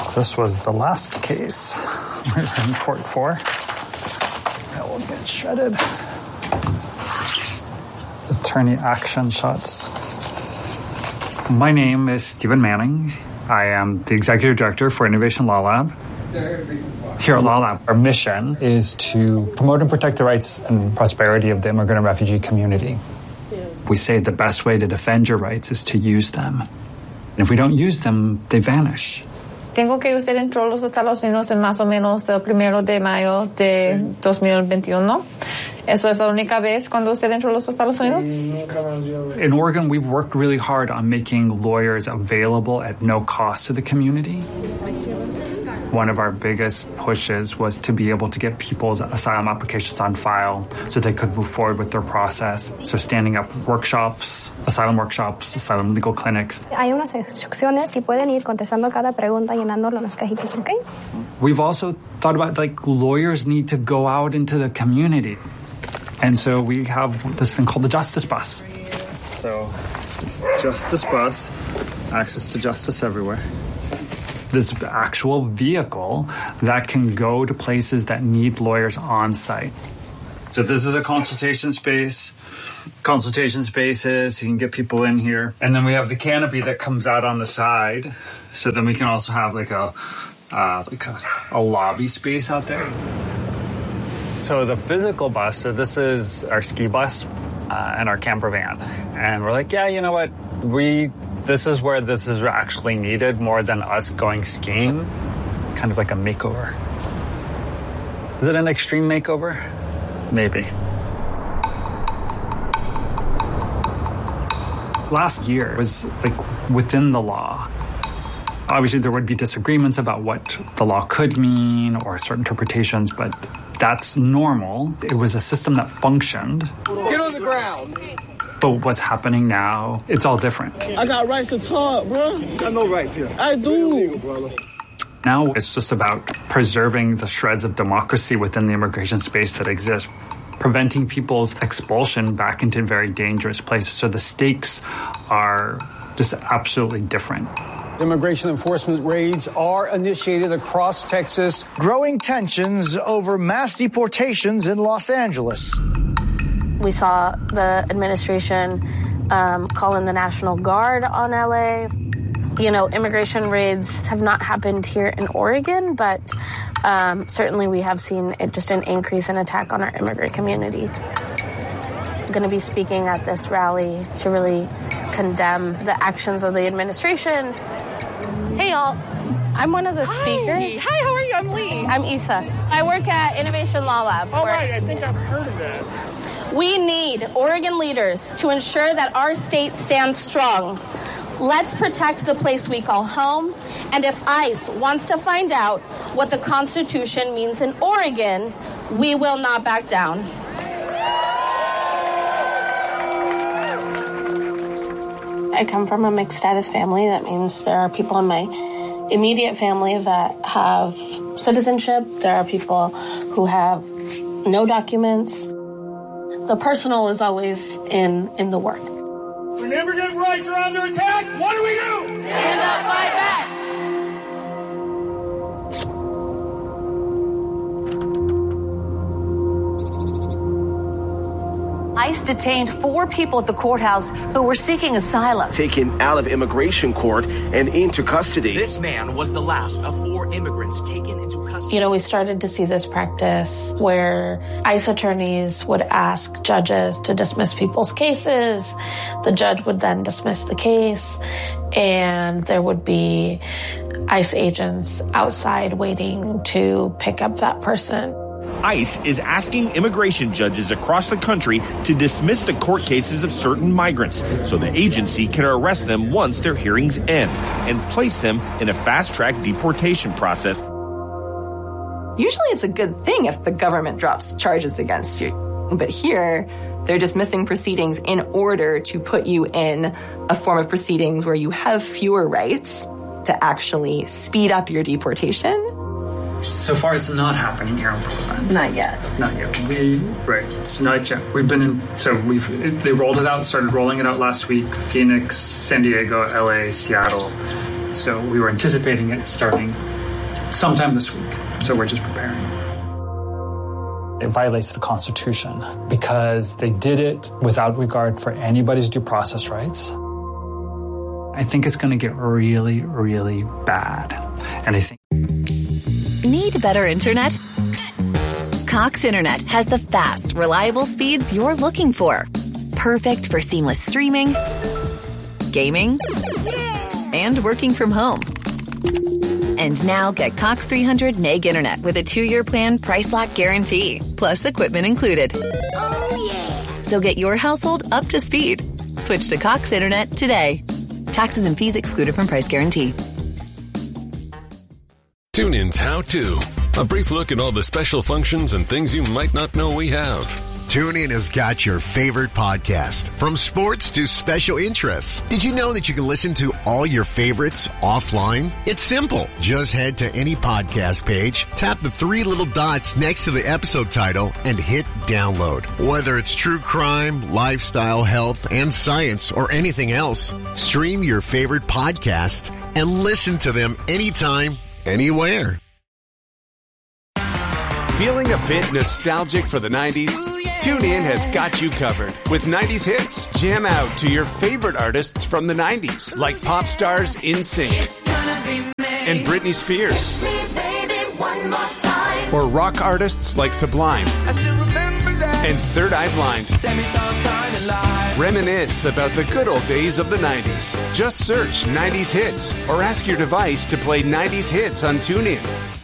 This was the last case we were in court for. That will get shredded. Attorney action shots. My name is Stephen Manning. I am the Executive Director for Innovation Law Lab. Here at Law Lab, our mission is to promote and protect the rights and prosperity of the immigrant and refugee community. We say the best way to defend your rights is to use them. And if we don't use them, they vanish. Tengo que usted entró a los Estados Unidos en más o menos el 1 de mayo de 2021. ¿Eso es la única vez cuando usted entró a los Estados Unidos? In Oregon, we've worked really hard on making lawyers available at no cost to the community. One of our biggest pushes was to be able to get people's asylum applications on file so they could move forward with their process. So standing up workshops, asylum legal clinics. Hay unas instrucciones y pueden ir contestando cada pregunta llenándolo en las cajitas, ¿ok? We've also thought about, lawyers need to go out into the community. And so we have this thing called the Justice Bus. So, Justice Bus, access to justice everywhere. This actual vehicle that can go to places that need lawyers on site. So this is a consultation space. Consultation spaces, you can get people in here. And then we have the canopy that comes out on the side. So then we can also have a lobby space out there. So the physical bus, so this is our ski bus and our camper van. And we're like, yeah, you know what? This is where this is actually needed more than us going skiing. Kind of like a makeover. Is it an extreme makeover? Maybe. Last year was within the law. Obviously, there would be disagreements about what the law could mean or certain interpretations, but that's normal. It was a system that functioned. Get on the ground. But what's happening now, it's all different. I got rights to talk, bro. You got no rights here. I do. Now it's just about preserving the shreds of democracy within the immigration space that exists, preventing people's expulsion back into very dangerous places. So the stakes are just absolutely different. Immigration enforcement raids are initiated across Texas. Growing tensions over mass deportations in Los Angeles. We saw the administration call in the National Guard on LA. You know, immigration raids have not happened here in Oregon, but certainly we have seen just an increase in attack on our immigrant community. I'm going to be speaking at this rally to really condemn the actions of the administration. Hey, y'all. I'm one of the speakers. Hi, how are you? I'm Lee. I'm Isa. I work at Innovation Law Lab. All right, I think I've heard of that. We need Oregon leaders to ensure that our state stands strong. Let's protect the place we call home. And if ICE wants to find out what the Constitution means in Oregon, we will not back down. I come from a mixed status family. That means there are people in my immediate family that have citizenship. There are people who have no documents. The personal is always in the work. When immigrant rights are under attack, what do we do? Stand up, fight back. ICE detained 4 people at the courthouse who were seeking asylum. Taken out of immigration court and into custody. This man was the last of 4 immigrants taken into custody. You know, we started to see this practice where ICE attorneys would ask judges to dismiss people's cases. The judge would then dismiss the case, and there would be ICE agents outside waiting to pick up that person. ICE is asking immigration judges across the country to dismiss the court cases of certain migrants so the agency can arrest them once their hearings end and place them in a fast-track deportation process. Usually it's a good thing if the government drops charges against you. But here, they're dismissing proceedings in order to put you in a form of proceedings where you have fewer rights to actually speed up your deportation. So far, it's not happening here in Portland. Not yet. Not yet. It's not yet. We've been in, they rolled it out, started rolling it out last week. Phoenix, San Diego, LA, Seattle. So we were anticipating it starting sometime this week. So we're just preparing. It violates the Constitution because they did it without regard for anybody's due process rights. I think it's going to get really, really bad. And I think... Need better internet? Cox Internet has the fast, reliable speeds you're looking for. Perfect for seamless streaming, gaming, and working from home. And now get Cox 300 meg internet with a 2-year plan price lock guarantee, plus equipment included. Oh, yeah. So get your household up to speed. Switch to Cox Internet today. Taxes and fees excluded from price guarantee. TuneIn's How To. A brief look at all the special functions and things you might not know we have. TuneIn has got your favorite podcast, from sports to special interests. Did you know that you can listen to all your favorites offline? It's simple. Just head to any podcast page, tap the 3 little dots next to the episode title, and hit download. Whether it's true crime, lifestyle, health, and science, or anything else, stream your favorite podcasts and listen to them anytime, anywhere. Feeling a bit nostalgic for the 90s? TuneIn has got you covered with 90s hits. Jam out to your favorite artists from the 90s, like pop stars NSYNC and Britney Spears, or rock artists like Sublime and Third Eye Blind. Reminisce about the good old days of the 90s. Just search 90s hits or ask your device to play 90s hits on TuneIn.